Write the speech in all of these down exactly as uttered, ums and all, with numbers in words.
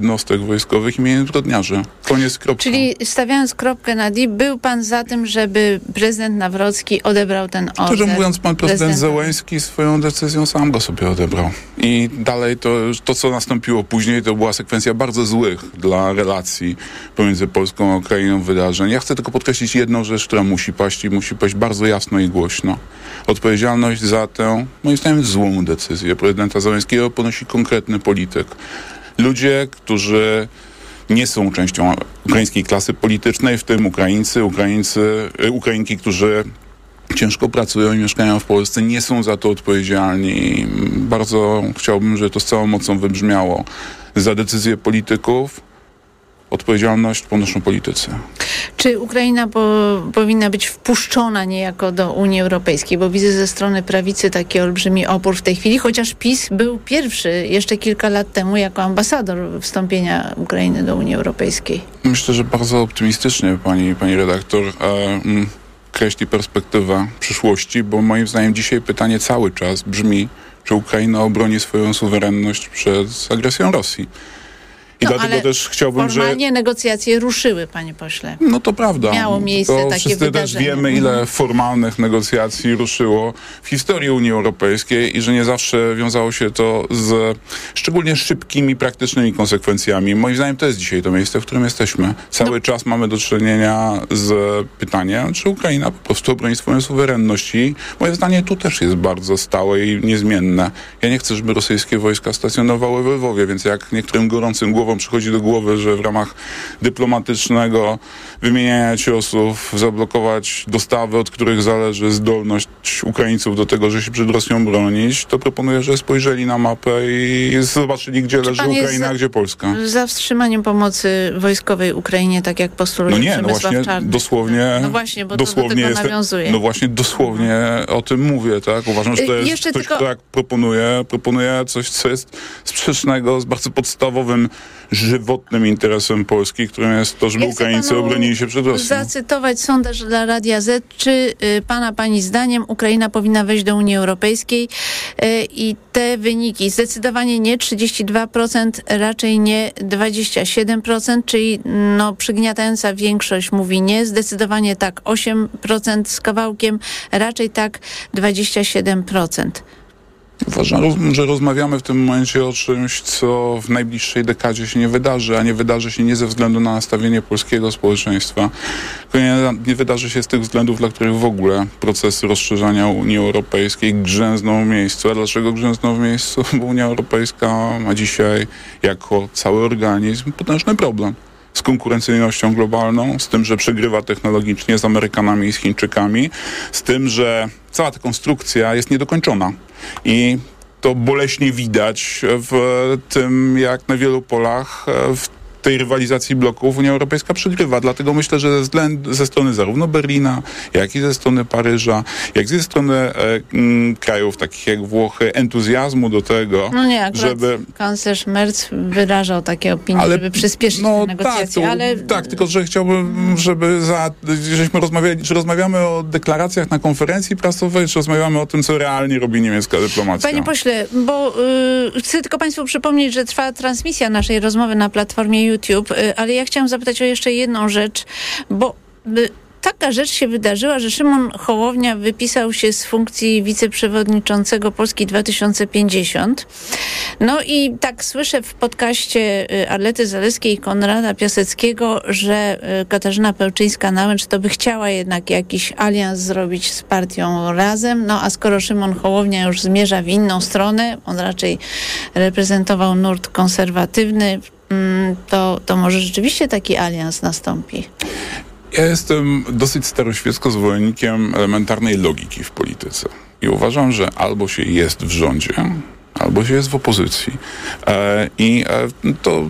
jednostek wojskowych imieniem zbrodniarzy. Koniec, kropka. Czyli stawiając kropkę nad i, był pan za tym, żeby prezydent Nawrocki odebrał ten order? Szczerze mówiąc, pan prezydent prezydent Zełenski swoją decyzją sam go sobie odebrał. I dalej to, to, co nastąpiło później, to była sekwencja bardzo złych dla relacji pomiędzy Polską a Ukrainą wydarzeń. Ja chcę tylko podkreślić jedną rzecz, która musi paść i musi paść bardzo jasno i głośno. Odpowiedzialność za tę, moim zdaniem, złą decyzję prezydenta Zełenskiego ponosi konkretny polityk. Ludzie, którzy nie są częścią ukraińskiej klasy politycznej, w tym Ukraińcy, Ukraińcy, Ukrainki, którzy ciężko pracują i mieszkają w Polsce, nie są za to odpowiedzialni. Bardzo chciałbym, żeby to z całą mocą wybrzmiało. Za decyzje polityków odpowiedzialność ponoszą politycy. Czy Ukraina po, powinna być wpuszczona niejako do Unii Europejskiej? Bo widzę ze strony prawicy taki olbrzymi opór w tej chwili, chociaż PiS był pierwszy jeszcze kilka lat temu jako ambasador wstąpienia Ukrainy do Unii Europejskiej. Myślę, że bardzo optymistycznie pani, pani redaktor e, m, kreśli perspektywę przyszłości, bo moim zdaniem dzisiaj pytanie cały czas brzmi, czy Ukraina obroni swoją suwerenność przed agresją Rosji. I no, dlatego ale też chciałbym, że... formalnie negocjacje ruszyły, panie pośle. No to prawda. Miało miejsce to takie wszyscy wydarzenie. też wiemy, ile formalnych negocjacji ruszyło w historii Unii Europejskiej i że nie zawsze wiązało się to z szczególnie szybkimi, praktycznymi konsekwencjami. Moim zdaniem to jest dzisiaj to miejsce, w którym jesteśmy. Cały no. czas mamy do czynienia z pytaniem, czy Ukraina po prostu obroni swoją suwerenność i moje zdanie tu też jest bardzo stałe i niezmienne. Ja nie chcę, żeby rosyjskie wojska stacjonowały we Lwowie, więc jak niektórym gorącym głowom przychodzi do głowy, że w ramach dyplomatycznego wymieniania ciosów zablokować dostawy, od których zależy zdolność Ukraińców do tego, że się przed Rosją bronić, to proponuję, że spojrzeli na mapę i zobaczyli, gdzie Czy leży Ukraina, a gdzie Polska. Za wstrzymaniem pomocy wojskowej Ukrainie, tak jak postuluje no nie, Przemysław no właśnie, Czarny. dosłownie, no właśnie, bo dosłownie to do tego jest, nawiązuje. no właśnie dosłownie mhm. o tym mówię, tak? Uważam, że to jest Jeszcze ktoś, tylko... kto jak proponuje, proponuje coś, co jest sprzecznego z bardzo podstawowym, żywotnym interesem Polski, którym jest to, żeby Ja Ukraińcy obronili się przed Rosją. Zacytować sondaż dla Radia Z. Czy y, pana, pani zdaniem Ukraina powinna wejść do Unii Europejskiej? Y, I te wyniki zdecydowanie nie, trzydzieści dwa procent, raczej nie, dwadzieścia siedem procent, czyli no, przygniatająca większość mówi nie, zdecydowanie tak, osiem procent z kawałkiem, raczej tak, dwadzieścia siedem procent. Uważam, że rozmawiamy w tym momencie o czymś, co w najbliższej dekadzie się nie wydarzy, a nie wydarzy się nie ze względu na nastawienie polskiego społeczeństwa, tylko nie, nie wydarzy się z tych względów, dla których w ogóle procesy rozszerzania Unii Europejskiej grzęzną w miejscu. A dlaczego grzęzną w miejscu? Bo Unia Europejska ma dzisiaj jako cały organizm potężny problem z konkurencyjnością globalną, z tym, że przegrywa technologicznie z Amerykanami i z Chińczykami, z tym, że cała ta konstrukcja jest niedokończona. I to boleśnie widać w tym, jak na wielu polach w tej rywalizacji bloków Unia Europejska przegrywa. Dlatego myślę, że ze, względu, ze strony zarówno Berlina, jak i ze strony Paryża, jak i ze strony e, m, krajów takich jak Włochy, entuzjazmu do tego, no nie, żeby... kanclerz Merz wyrażał takie opinie, ale, żeby przyspieszyć no, te negocjacje, tak, to, ale... Tak, tylko że chciałbym, żeby za... żeśmy rozmawiali, czy rozmawiamy o deklaracjach na konferencji prasowej, czy rozmawiamy o tym, co realnie robi niemiecka dyplomacja? Panie pośle, bo y, chcę tylko państwu przypomnieć, że trwa transmisja naszej rozmowy na platformie YouTube, ale ja chciałam zapytać o jeszcze jedną rzecz, bo taka rzecz się wydarzyła, że Szymon Hołownia wypisał się z funkcji wiceprzewodniczącego Polski dwa tysiące pięćdziesiąt. No i tak słyszę w podcaście Arlety Zalewskiej i Konrada Piaseckiego, że Katarzyna Pełczyńska-Nałęcz to by chciała jednak jakiś alians zrobić z partią Razem, no a skoro Szymon Hołownia już zmierza w inną stronę, on raczej reprezentował nurt konserwatywny, to, to może rzeczywiście taki alians nastąpi. Ja jestem dosyć staroświecko zwolennikiem elementarnej logiki w polityce. I uważam, że albo się jest w rządzie, albo się jest w opozycji. E, I e, to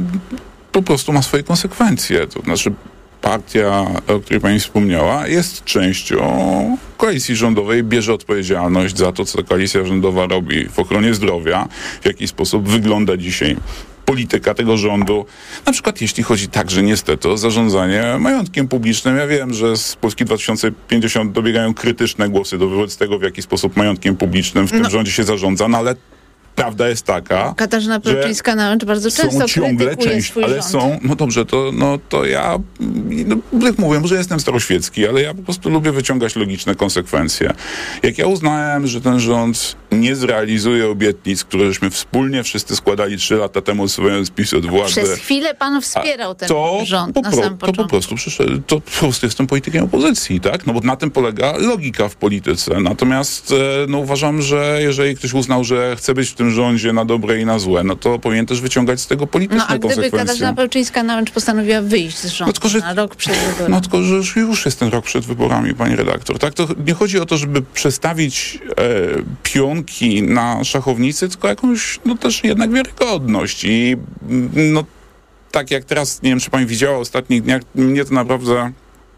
po prostu ma swoje konsekwencje. To znaczy partia, o której pani wspomniała, jest częścią koalicji rządowej, bierze odpowiedzialność za to, co ta koalicja rządowa robi w ochronie zdrowia, w jaki sposób wygląda dzisiaj polityka tego rządu, na przykład jeśli chodzi także niestety o zarządzanie majątkiem publicznym. Ja wiem, że z Polski dwa tysiące pięćdziesiąt dobiegają krytyczne głosy wobec tego, w jaki sposób majątkiem publicznym w tym no. rządzie się zarządza, no ale prawda jest taka, Katarzyna Pełczyńska-Nałęcz bardzo często są ciągle krytykuje część, swój ale rząd. są, no dobrze, to, no, to ja, no, jak mówię, może jestem staroświecki, ale ja po prostu lubię wyciągać logiczne konsekwencje. Jak ja uznałem, że ten rząd nie zrealizuje obietnic, które żeśmy wspólnie wszyscy składali trzy lata temu, odsuwając PiS od władzy. Przez chwilę pan wspierał ten to rząd po na pro, samym to początku. po prostu przyszedł, to po prostu jestem politykiem opozycji, tak? No bo na tym polega logika w polityce. Natomiast no, uważam, że jeżeli ktoś uznał, że chce być w tym rządzie na dobre i na złe, no to powinien też wyciągać z tego polityczne No a gdyby konsekwencje. Katarzyna Pełczyńska-Nałęcz postanowiła wyjść z rządu no, tylko, że, na rok przed wyborami? No tylko, że już, już jest ten rok przed wyborami, pani redaktor. Tak? To nie chodzi o to, żeby przestawić e, pionki na szachownicy, tylko jakąś, no też jednak wiarygodność. I no tak jak teraz, nie wiem, czy pani widziała w ostatnich dniach, mnie to naprawdę...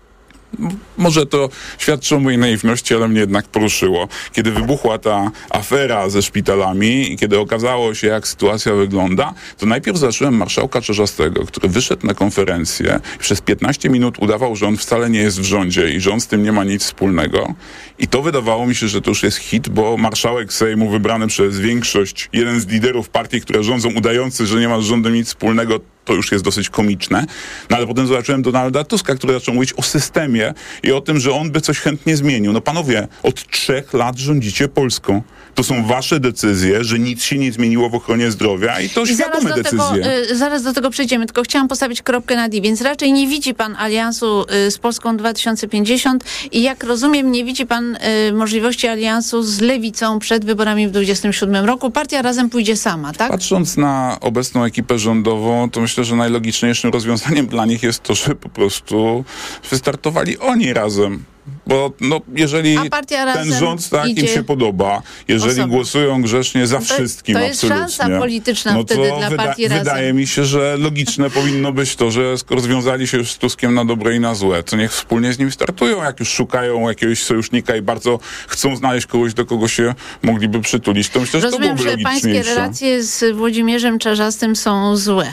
Może to świadczy o mojej naiwności, ale mnie jednak poruszyło. Kiedy wybuchła ta afera ze szpitalami i kiedy okazało się, jak sytuacja wygląda, to najpierw zobaczyłem marszałka Czarzastego, który wyszedł na konferencję i przez piętnaście minut udawał, że on wcale nie jest w rządzie i że on z tym nie ma nic wspólnego. I to wydawało mi się, że to już jest hit, bo marszałek Sejmu wybrany przez większość, jeden z liderów partii, które rządzą, udający, że nie ma z rządem nic wspólnego, to już jest dosyć komiczne. No ale potem zobaczyłem Donalda Tuska, który zaczął mówić o systemie i o tym, że on by coś chętnie zmienił. No panowie, od trzech lat rządzicie Polską. To są wasze decyzje, że nic się nie zmieniło w ochronie zdrowia i to I świadome zaraz do decyzje. Tego, y, zaraz do tego przejdziemy, tylko chciałam postawić kropkę nad i, więc raczej nie widzi pan aliansu y, z Polską dwa tysiące pięćdziesiąt i jak rozumiem, nie widzi pan y, możliwości aliansu z Lewicą przed wyborami w dwudziestym siódmym roku. Partia Razem pójdzie sama, tak? Patrząc na obecną ekipę rządową, to myślę, że najlogiczniejszym rozwiązaniem dla nich jest to, że po prostu wystartowali oni razem. Bo no, jeżeli ten rząd tak im się podoba, jeżeli osobno. głosują grzecznie za to, wszystkim to jest absolutnie, szansa polityczna no wtedy to dla wyda- partii Razem. Wydaje mi się, że logiczne powinno być to, że skoro związali się już z Tuskiem na dobre i na złe, to niech wspólnie z nim startują, jak już szukają jakiegoś sojusznika i bardzo chcą znaleźć kogoś, do kogo się mogliby przytulić. To myślę, że Rozumiem, to byłoby że pańskie relacje z Włodzimierzem Czarzastym są złe.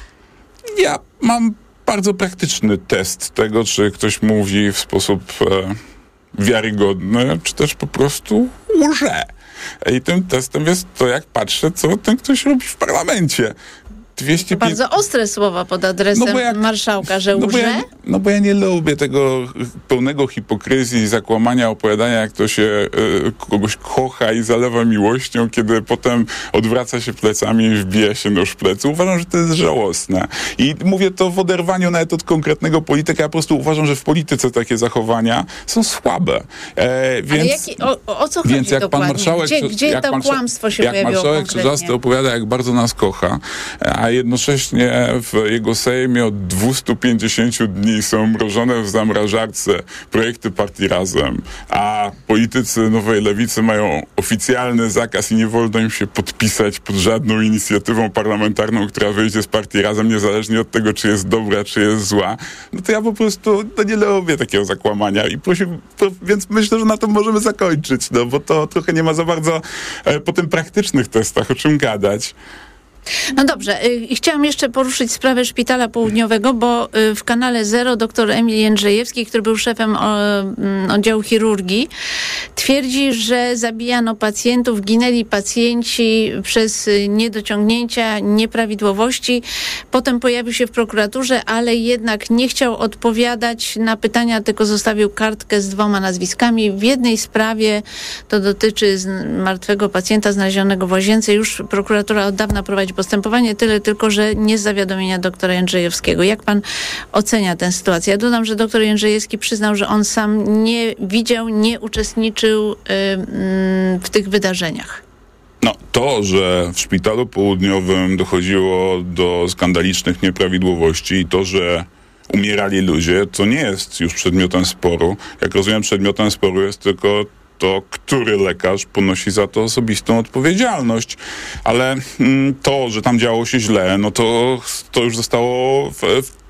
Ja mam bardzo praktyczny test tego, czy ktoś mówi w sposób e, wiarygodny, czy też po prostu łże. I tym testem jest to, jak patrzę, co ten ktoś robi w parlamencie. dwieście pięć... Bardzo ostre słowa pod adresem no jak, marszałka, że no łże? Bo ja, no bo ja nie lubię tego pełnego hipokryzji, zakłamania, opowiadania, jak to się y, kogoś kocha i zalewa miłością, kiedy potem odwraca się plecami i wbija się nóż w plecy. Uważam, że to jest żałosne. I mówię to w oderwaniu nawet od konkretnego polityka. Ja po prostu uważam, że w polityce takie zachowania są słabe. E, więc, Ale jaki, o, o co chodzi więc jak dokładnie? pan marszałek, Gdzie, gdzie jak to pan, kłamstwo się jak pojawiło marszałek konkretnie? Czarzasty opowiada, jak bardzo nas kocha, a jednocześnie w jego Sejmie od dwieście pięćdziesiąt dni są mrożone w zamrażarce projekty partii Razem, a politycy Nowej Lewicy mają oficjalny zakaz i nie wolno im się podpisać pod żadną inicjatywą parlamentarną, która wyjdzie z partii Razem, niezależnie od tego, czy jest dobra, czy jest zła, no to ja po prostu no nie lubię takiego zakłamania i prosił, to, więc myślę, że na tym możemy zakończyć, no bo to trochę nie ma za bardzo e, po tym praktycznych testach o czym gadać. No dobrze, i chciałam jeszcze poruszyć sprawę Szpitala Południowego, bo w kanale Zero dr Emil Jędrzejewski, który był szefem oddziału chirurgii, twierdzi, że zabijano pacjentów, ginęli pacjenci przez niedociągnięcia, nieprawidłowości. Potem pojawił się w prokuraturze, ale jednak nie chciał odpowiadać na pytania, tylko zostawił kartkę z dwoma nazwiskami. W jednej sprawie, to dotyczy martwego pacjenta znalezionego w łazience, już prokuratura od dawna prowadzi postępowanie, tyle tylko, że nie z zawiadomienia doktora Jędrzejewskiego. Jak pan ocenia tę sytuację? Ja dodam, że doktor Jędrzejewski przyznał, że on sam nie widział, nie uczestniczył y, y, w tych wydarzeniach. No, to, że w Szpitalu Południowym dochodziło do skandalicznych nieprawidłowości i to, że umierali ludzie, to nie jest już przedmiotem sporu. Jak rozumiem, przedmiotem sporu jest tylko to, który lekarz ponosi za to osobistą odpowiedzialność. Ale mm, to, że tam działo się źle, no to, to już zostało w, w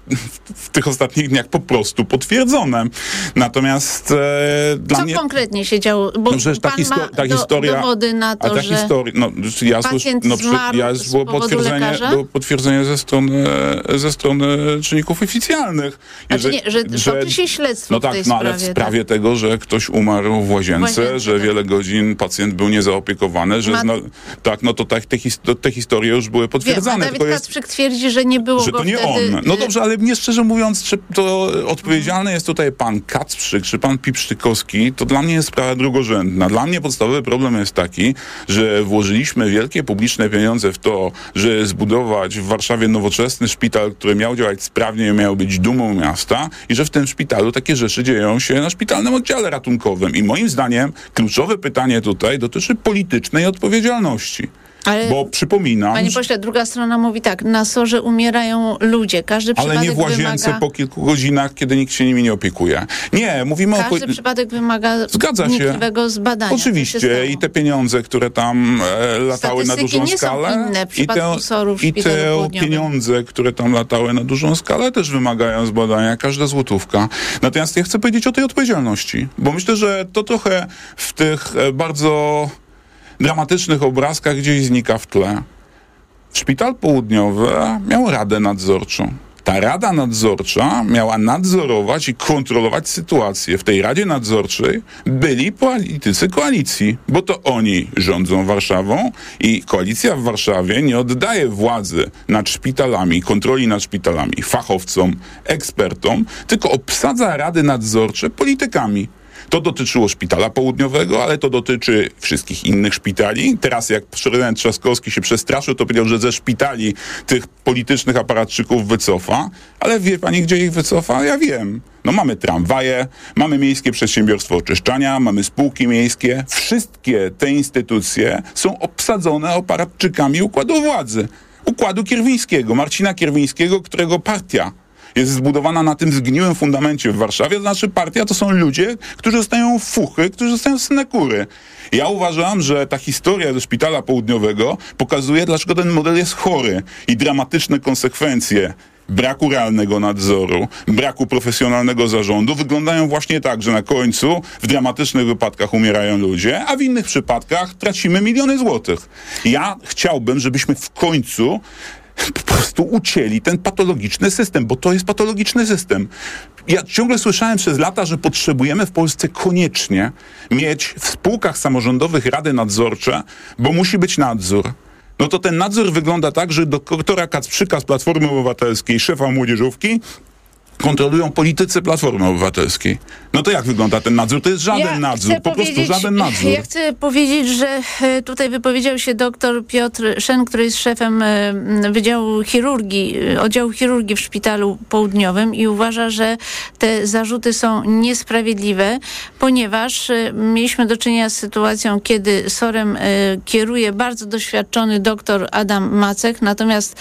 w, w tych ostatnich dniach po prostu potwierdzone. Natomiast e, dla Co mnie... konkretnie się działo? Bo No przecież ta, pan histo- ma ta do, historia... dowody na to, a ta że historia, no, ja pacjent no, zmarł ja z było powodu potwierdzenie, lekarza? było potwierdzenie ze strony, ze strony czynników oficjalnych. Znaczy nie, że, że toczy się śledztwo no w tak, tej no sprawie. ale w sprawie tak? tego, że ktoś umarł w łazience, łazience, że tak. wiele godzin pacjent był niezaopiekowany, że Ma... zna, tak, no to tak, te, his, te historie już były potwierdzane. Wiem, a Dawid tylko jest, Kacprzyk twierdzi, że nie było że go to nie wtedy... on. No dobrze, ale mnie szczerze mówiąc, czy to odpowiedzialny jest tutaj pan Kacprzyk, czy pan Pipsztykowski, to dla mnie jest sprawa drugorzędna. Dla mnie podstawowy problem jest taki, że włożyliśmy wielkie publiczne pieniądze w to, że zbudować w Warszawie nowoczesny szpital, który miał działać sprawnie i miał być dumą miasta i że w tym szpitalu takie rzeczy dzieją się na szpitalnym oddziale ratunkowym. I moim zdaniem kluczowe pytanie tutaj dotyczy politycznej odpowiedzialności. Ale, bo przypominam... Panie pośle, druga strona mówi tak, na sorze umierają ludzie, każdy przypadek ale nie w łazience wymaga... po kilku godzinach, kiedy nikt się nimi nie opiekuje. Nie, mówimy każdy o... Każdy przypadek wymaga Zgadza wnikliwego się. zbadania. Oczywiście i te pieniądze, które tam e, latały na dużą nie skalę są inne w i te, soru w i te pieniądze, które tam latały na dużą skalę też wymagają zbadania, każda złotówka. Natomiast ja chcę powiedzieć o tej odpowiedzialności, bo myślę, że to trochę w tych e, bardzo dramatycznych obrazkach gdzieś znika w tle. Szpital Południowy miał radę nadzorczą. Ta rada nadzorcza miała nadzorować i kontrolować sytuację. W tej radzie nadzorczej byli politycy koalicji, bo to oni rządzą Warszawą i koalicja w Warszawie nie oddaje władzy nad szpitalami, kontroli nad szpitalami fachowcom, ekspertom, tylko obsadza rady nadzorcze politykami. To dotyczyło Szpitala Południowego, ale to dotyczy wszystkich innych szpitali. Teraz jak prezydent Trzaskowski się przestraszył, to powiedział, że ze szpitali tych politycznych aparatczyków wycofa. Ale wie pani, gdzie ich wycofa? Ja wiem. No mamy tramwaje, mamy Miejskie Przedsiębiorstwo Oczyszczania, mamy spółki miejskie. Wszystkie te instytucje są obsadzone aparatczykami układu władzy. Układu Kierwińskiego, Marcina Kierwińskiego, którego partia jest zbudowana na tym zgniłym fundamencie w Warszawie, to znaczy partia to są ludzie, którzy dostają fuchy, którzy dostają synekury. Ja uważam, że ta historia ze Szpitala Południowego pokazuje, dlaczego ten model jest chory i dramatyczne konsekwencje braku realnego nadzoru, braku profesjonalnego zarządu wyglądają właśnie tak, że na końcu w dramatycznych wypadkach umierają ludzie, a w innych przypadkach tracimy miliony złotych. Ja chciałbym, żebyśmy w końcu po prostu ucięli ten patologiczny system, bo to jest patologiczny system. Ja ciągle słyszałem przez lata, że potrzebujemy w Polsce koniecznie mieć w spółkach samorządowych rady nadzorcze, bo musi być nadzór. No to ten nadzór wygląda tak, że doktora Kacprzyka z Platformy Obywatelskiej, szefa młodzieżówki, kontrolują politycy Platformy Obywatelskiej. No to jak wygląda ten nadzór? To jest żaden ja nadzór, po prostu żaden nadzór. Ja chcę powiedzieć, że tutaj wypowiedział się doktor Piotr Szen, który jest szefem Wydziału Chirurgii, Oddziału Chirurgii w Szpitalu Południowym i uważa, że te zarzuty są niesprawiedliwe, ponieważ mieliśmy do czynienia z sytuacją, kiedy sorem kieruje bardzo doświadczony doktor Adam Macek, natomiast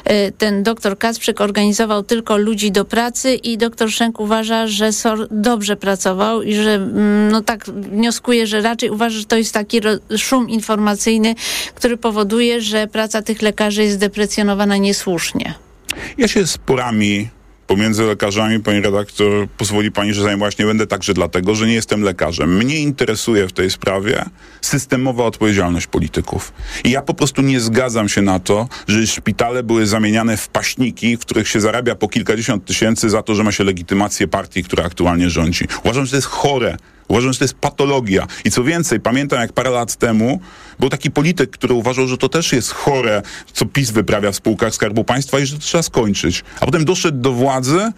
ten doktor Kacprzyk organizował tylko ludzi do pracy i doktor Szenk uważa, że S O R dobrze pracował i że no tak wnioskuje, że raczej uważa, że to jest taki szum informacyjny, który powoduje, że praca tych lekarzy jest deprecjonowana niesłusznie. Ja się sporami pomiędzy lekarzami, pani redaktor, pozwoli pani, że zajmować nie będę także dlatego, że nie jestem lekarzem. Mnie interesuje w tej sprawie systemowa odpowiedzialność polityków. I ja po prostu nie zgadzam się na to, że szpitale były zamieniane w paśniki, w których się zarabia po kilkadziesiąt tysięcy za to, że ma się legitymację partii, która aktualnie rządzi. Uważam, że to jest chore. Uważam, że to jest patologia. I co więcej, pamiętam jak parę lat temu był taki polityk, który uważał, że to też jest chore, co PiS wyprawia w spółkach Skarbu Państwa i że to trzeba skończyć. A potem doszedł do władzy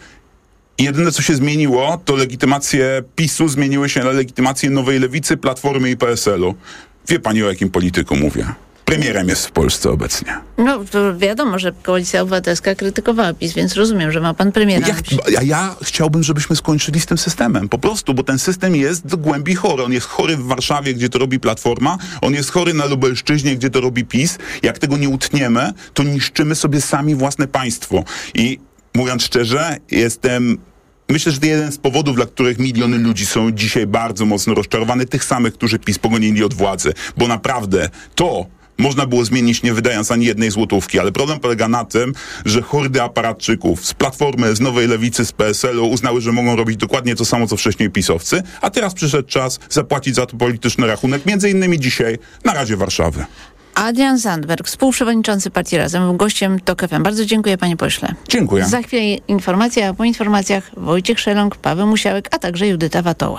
i jedyne, co się zmieniło, to legitymacje PiSu zmieniły się na legitymację Nowej Lewicy, Platformy i P S L-u. Wie pani, o jakim polityku mówię? Premierem jest w Polsce obecnie. No, to wiadomo, że Koalicja Obywatelska krytykowała PiS, więc rozumiem, że ma pan premiera. Ja, a ja chciałbym, żebyśmy skończyli z tym systemem. Po prostu, bo ten system jest do głębi chory. On jest chory w Warszawie, gdzie to robi Platforma. On jest chory na Lubelszczyźnie, gdzie to robi PiS. Jak tego nie utniemy, to niszczymy sobie sami własne państwo. I mówiąc szczerze, jestem... Myślę, że to jeden z powodów, dla których miliony ludzi są dzisiaj bardzo mocno rozczarowane, tych samych, którzy PiS pogonili od władzy. Bo naprawdę to można było zmienić, nie wydając ani jednej złotówki, ale problem polega na tym, że hordy aparatczyków z Platformy, z Nowej Lewicy, z P S L u uznały, że mogą robić dokładnie to samo, co wcześniej pisowcy, a teraz przyszedł czas zapłacić za to polityczny rachunek, między innymi dzisiaj na Radzie Warszawy. Adrian Zandberg, współprzewodniczący Partii Razem, był gościem TOK F M. Bardzo dziękuję, panie pośle. Dziękuję. Za chwilę informacja, a po informacjach Wojciech Szeląg, Paweł Musiałek, a także Judyta Watoła.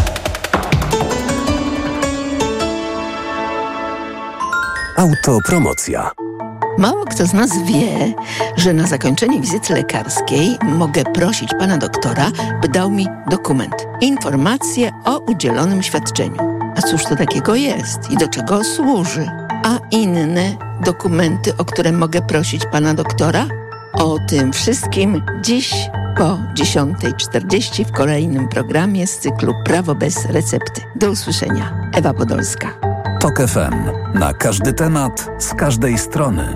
Autopromocja. Mało kto z nas wie, że na zakończenie wizyty lekarskiej mogę prosić pana doktora, by dał mi dokument. Informację o udzielonym świadczeniu. A cóż to takiego jest i do czego służy? A inne dokumenty, o które mogę prosić pana doktora? O tym wszystkim dziś po dziesiątej czterdzieści w kolejnym programie z cyklu Prawo bez recepty. Do usłyszenia. Ewa Podolska. TOK F M. Na każdy temat, z każdej strony.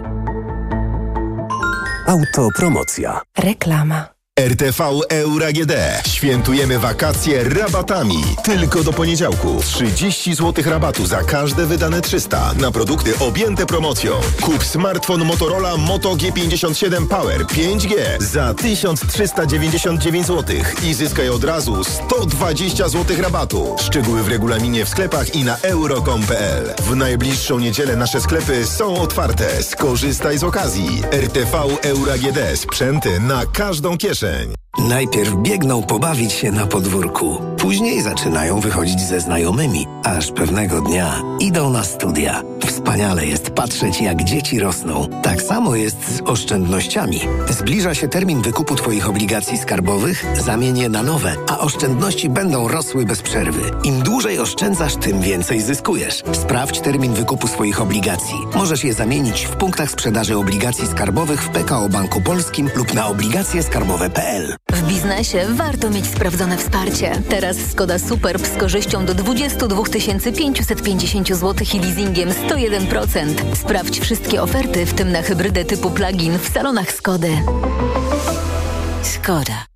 Autopromocja. Reklama. R T V Euro A G D. Świętujemy wakacje rabatami. Tylko do poniedziałku. trzydzieści złotych rabatu za każde wydane trzysta na produkty objęte promocją. Kup smartfon Motorola Moto G pięćdziesiąt siedem Power pięć G za tysiąc trzysta dziewięćdziesiąt dziewięć złotych i zyskaj od razu sto dwadzieścia złotych rabatu. Szczegóły w regulaminie w sklepach i na euro kropka com kropka p l. W najbliższą niedzielę nasze sklepy są otwarte. Skorzystaj z okazji. R T V Euro A G D. Sprzęty na każdą kieszeń. Najpierw biegną pobawić się na podwórku, później zaczynają wychodzić ze znajomymi, aż pewnego dnia idą na studia. Wspaniale jest patrzeć, jak dzieci rosną. Tak samo jest z oszczędnościami. Zbliża się termin wykupu Twoich obligacji skarbowych, zamień je na nowe, a oszczędności będą rosły bez przerwy. Im dłużej oszczędzasz, tym więcej zyskujesz. Sprawdź termin wykupu swoich obligacji. Możesz je zamienić w punktach sprzedaży obligacji skarbowych w P K O Banku Polskim lub na obligacje skarbowe kropka p l. W biznesie warto mieć sprawdzone wsparcie. Teraz Skoda Superb z korzyścią do dwadzieścia dwa tysiące pięćset pięćdziesiąt złotych i leasingiem sto jeden procent. Sprawdź wszystkie oferty, w tym na hybrydę typu plug-in w salonach Skody. Skoda.